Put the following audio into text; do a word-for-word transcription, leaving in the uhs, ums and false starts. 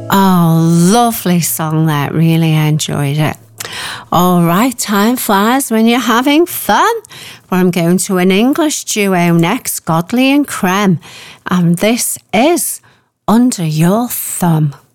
Oh, lovely song that. Really enjoyed it. All right, time flies when you're having fun. Well, I'm going to an English duo next, Godley and Creme. And this is Under Your Thumb.